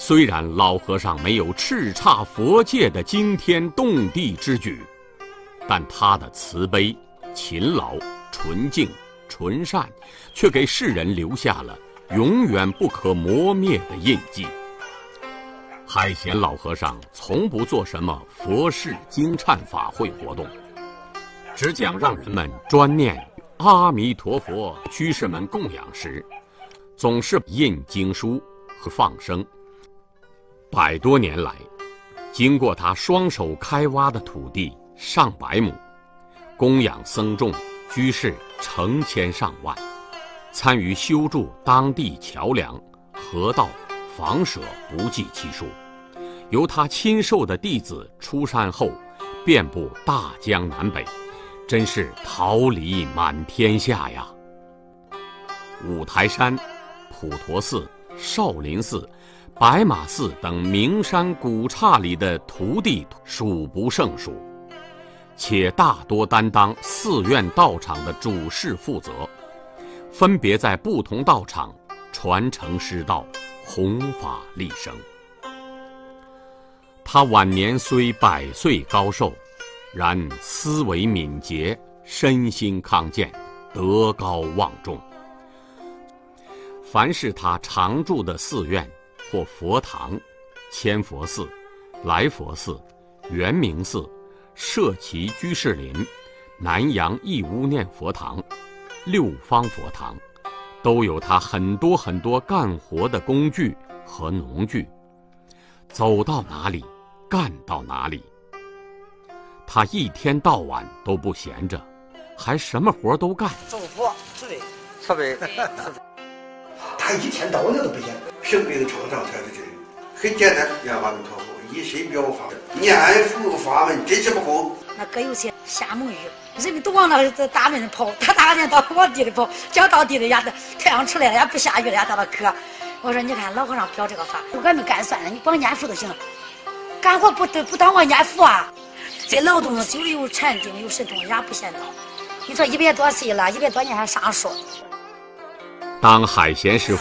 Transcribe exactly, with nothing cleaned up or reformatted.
虽然老和尚没有叱咤佛界的惊天动地之举，但他的慈悲、勤劳、纯净、纯善，却给世人留下了永远不可磨灭的印记。海贤老和尚从不做什么佛事经忏法会活动，只讲让人们专念阿弥陀佛，居士们供养时，总是印经书和放生。百多年来，经过他双手开挖的土地上百亩，供养僧众居士成千上万，参与修筑当地桥梁、河道、房舍不计其数。由他亲授的弟子出山后，遍布大江南北，真是桃李满天下呀！五台山、普陀寺、少林寺、白马寺等名山古刹里的徒弟数不胜数，且大多担当寺院道场的主事负责，分别在不同道场传承师道，弘法利生。他晚年虽百岁高寿，然思维敏捷，身心康健，德高望重。凡是他常住的寺院或佛堂，千佛寺、来佛寺、圆明寺、社稷居士林、南阳义乌念佛堂、六方佛堂，都有他很多很多干活的工具和农具，走到哪里干到哪里。他一天到晚都不闲着，还什么活都干。 走佛，是的， 特别。 他一天到晚都不闲。 生病床上才是真，很简单，念阿弥陀佛，一身表法，念佛法门真是不空。 那哥有些瞎蒙雨，人们都往那个大门跑，他大人到往地里跑，只要到地里呀，太阳出来了，也不下雨了，呀，到那渴。我说你看老和尚表这个法，俺们干算了，你光念佛就行了，干活不不当我念佛啊。这劳动手里有禅定，有神通，也不嫌早。你说一百多岁了，一百多年还上树。 当海贤师傅